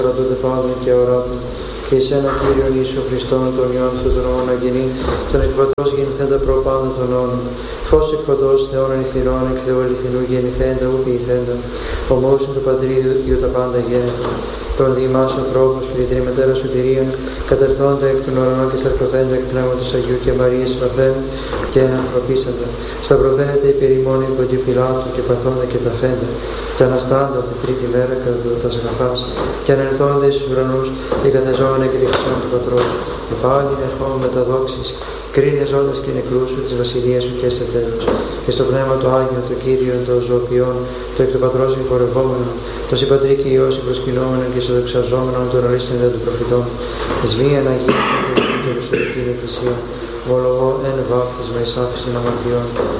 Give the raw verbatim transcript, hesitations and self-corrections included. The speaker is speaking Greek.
Ρωτώτε πάντων και οράτων. Και εσένα Κύριον Ιησού Χριστόν, τον Υιόν του τον αγενή, τον εκπατρός γεννηθέντα προπάνω των όνων. Φως εκφωτός Θεών ανηθυρών, εκ Θεού αληθινού γεννηθέντα, ου ποιηθέντα. Ομόσουν του Πατρίδου, διό τα πάντα γέννητα. Τον διημάς ανθρώπους και την τριμετέρα σωτηρίαν, κατερθόντα εκ των ουρανών και σταυρωθέντα εκ πνεύματος Αγίου και Μαρίας Παρθένου και ανθρωπίσαντα. Σταυρωθέντα υπερ ημών υπό του Πιλάτου και παθόντα και ταφέντα. Και αναστάντα τη τρίτη μέρα κατά τα σγαφάς. Και ανερθόντα εις τους ουρανούς και καθεζόμενα και δεξιών του Πατρός. Και πάλι ερχόμαι με τα δόξης, κρίνε ζώντας και νεκρούς σου της βασιλείας σου και σε τέλος. Και στο πνεύμα του Άγιον, το Κύριον, των ζωοποιών, το εκ του Πατρός εμπορευόμενο, το συμπατρί και Υιός συμπροσκυνόμενο και σε δοξαζόμενο, τον ορίστην δε των προφητών, της μίαν Αγία και Ιερουσαλήμ Εκκλησία, ομολογώ εν βάπτισμα εις άφησιν αμαρτιών,